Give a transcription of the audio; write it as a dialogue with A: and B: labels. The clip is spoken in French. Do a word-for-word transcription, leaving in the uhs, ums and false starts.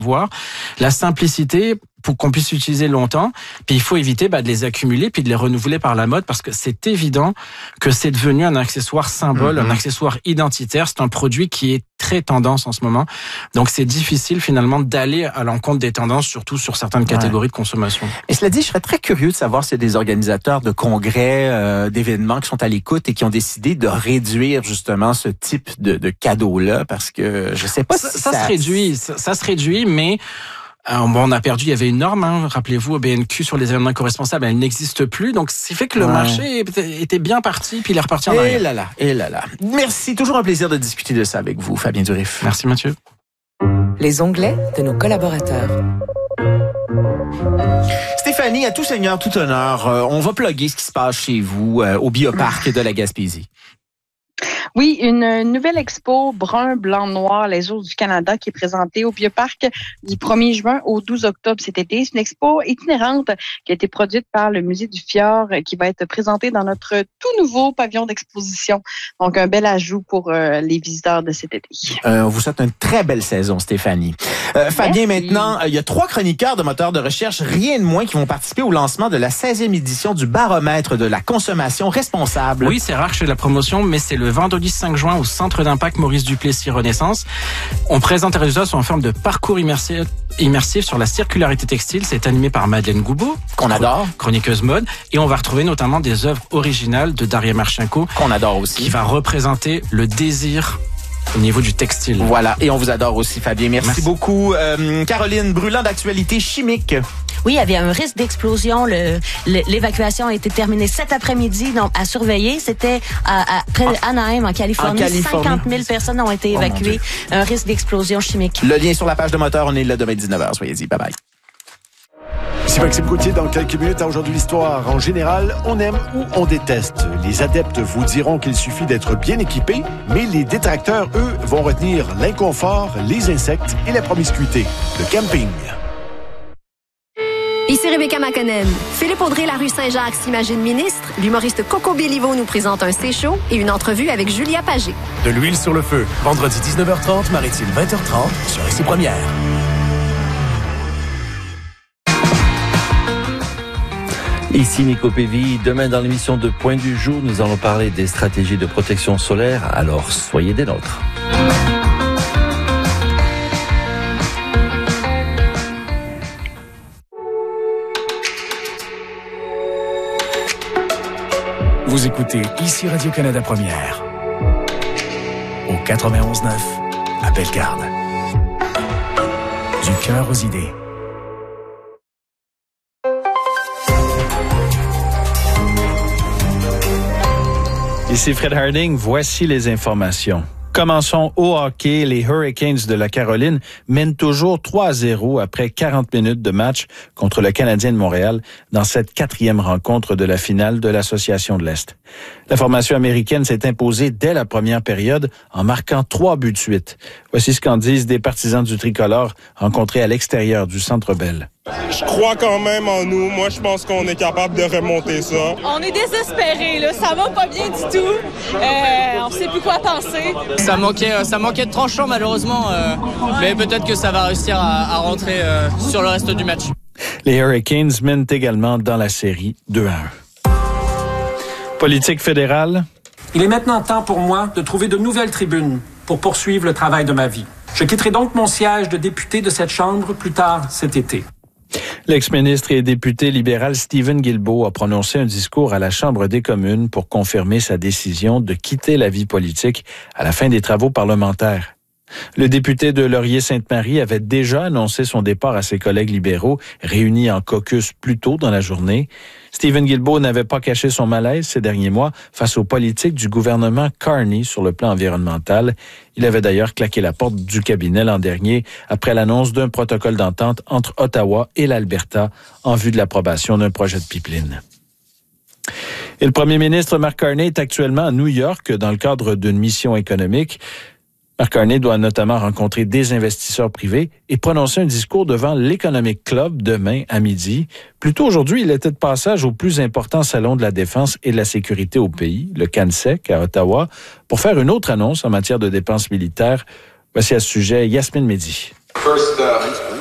A: voir. La simplicité, pour qu'on puisse utiliser longtemps, puis il faut éviter bah, de les accumuler puis de les renouveler par la mode parce que c'est évident que c'est devenu un accessoire symbole, mm-hmm. un accessoire identitaire. C'est un produit qui est très tendance en ce moment. Donc c'est difficile finalement d'aller à l'encontre des tendances, surtout sur certaines catégories ouais. de consommation.
B: Et cela dit, je serais très curieux de savoir s'il y a des organisateurs de congrès, euh, d'événements qui sont à l'écoute et qui ont décidé de réduire justement ce type de, de cadeau-là parce que je sais pas
A: ça,
B: si
A: ça...
B: Ça,
A: ça se réduit, ça, ça se réduit, mais... Alors, bon, on a perdu, il y avait une norme, hein, rappelez-vous, B N Q sur les événements éco-responsables, elle n'existe plus, donc c'est fait que le ouais. marché était bien parti, puis il est reparti en arrière.
B: Et là là, et là là. Merci, toujours un plaisir de discuter de ça avec vous, Fabien Durif.
A: Merci Mathieu.
C: Les onglets de nos collaborateurs.
B: Stéphanie, à tout seigneur, tout honneur, euh, on va plugger ce qui se passe chez vous euh, au Bioparc de la Gaspésie.
D: Oui, une nouvelle expo brun, blanc, noir, les ours du Canada qui est présentée au Bioparc du premier juin au douze octobre cet été. C'est une expo itinérante qui a été produite par le Musée du Fjord qui va être présentée dans notre tout nouveau pavillon d'exposition. Donc, un bel ajout pour euh, les visiteurs de cet été.
B: Euh, on vous souhaite une très belle saison, Stéphanie. Euh, Fabien, maintenant, il y a trois chroniqueurs de moteurs de recherche, rien de moins, qui vont participer au lancement de la seizième édition du baromètre de la consommation responsable.
A: Oui, c'est rare que je fais de la promotion, mais c'est le vendredi cinq juin au Centre d'impact Maurice Duplessis Renaissance. On présente les résultats sous en forme de parcours immersif, immersif sur la circularité textile. C'est animé par Madeleine Goubeau,
B: qu'on adore,
A: chroniqueuse mode. Et on va retrouver notamment des œuvres originales de Daria Marchenko,
B: qu'on adore aussi,
A: qui va représenter le désir au niveau du textile.
B: Voilà, et on vous adore aussi, Fabien. Merci, Merci. beaucoup. Euh, Caroline, brûlant d'actualité chimique.
E: Oui, il y avait un risque d'explosion. Le, le, l'évacuation a été terminée cet après-midi, donc à surveiller. C'était à, à, près d'Anaheim, en Californie. en Californie. cinquante mille personnes ont été évacuées. Oh, un risque d'explosion chimique.
B: Le lien sur la page de Moteur, on est là demain dix-neuf heures. Soyez-y, bye bye.
F: Ici Maxime Gauthier, dans quelques minutes à Aujourd'hui l'Histoire. En général, on aime ou on déteste. Les adeptes vous diront qu'il suffit d'être bien équipé, mais les détracteurs, eux, vont retenir l'inconfort, les insectes et la promiscuité. Le camping.
G: Ici Rebecca McConnell. Philippe Audrey, la rue Saint-Jacques, s'imagine ministre. L'humoriste Coco Béliveau nous présente un C-show et une entrevue avec Julia Pagé.
H: De l'huile sur le feu. Vendredi dix-neuf heures trente, Maritime vingt heures trente sur Ici Première.
I: Ici Nico Pévy. Demain dans l'émission de Point du jour, nous allons parler des stratégies de protection solaire. Alors soyez des nôtres.
H: Vous écoutez Ici Radio-Canada Première. Au quatre-vingt-onze neuf, à Bellegarde. Du cœur aux idées.
J: Ici Fred Harding, voici les informations. Commençons au hockey. Les Hurricanes de la Caroline mènent toujours trois à zéro après quarante minutes de match contre le Canadien de Montréal dans cette quatrième rencontre de la finale de l'Association de l'Est. La formation américaine s'est imposée dès la première période en marquant trois buts de suite. Voici ce qu'en disent des partisans du tricolore rencontrés à l'extérieur du Centre Bell.
K: Je crois quand même en nous. Moi, je pense qu'on est capable de remonter ça.
L: On est désespérés, là. Ça va pas bien du tout. Euh, on sait plus quoi penser.
M: Ça manquait, ça manquait de tranchant, malheureusement. Euh, mais peut-être que ça va réussir à, à rentrer euh, sur le reste du match.
J: Les Hurricanes mènent également dans la série deux à un. Politique fédérale.
N: Il est maintenant temps pour moi de trouver de nouvelles tribunes pour poursuivre le travail de ma vie. Je quitterai donc mon siège de député de cette Chambre plus tard cet été.
J: L'ex-ministre et député libéral Stephen Guilbeault a prononcé un discours à la Chambre des communes pour confirmer sa décision de quitter la vie politique à la fin des travaux parlementaires. Le député de Laurier-Sainte-Marie avait déjà annoncé son départ à ses collègues libéraux réunis en caucus plus tôt dans la journée. Stephen Guilbeault n'avait pas caché son malaise ces derniers mois face aux politiques du gouvernement Carney sur le plan environnemental. Il avait d'ailleurs claqué la porte du cabinet l'an dernier après l'annonce d'un protocole d'entente entre Ottawa et l'Alberta en vue de l'approbation d'un projet de pipeline. Et le premier ministre Mark Carney est actuellement à New York dans le cadre d'une mission économique. Mark Carney doit notamment rencontrer des investisseurs privés et prononcer un discours devant l'Economic Club demain à midi. Plus tôt aujourd'hui, il était de passage au plus important salon de la défense et de la sécurité au pays, le CANSEC à Ottawa, pour faire une autre annonce en matière de dépenses militaires. Voici à ce sujet Yasmine Mehdi.
O: First, uh,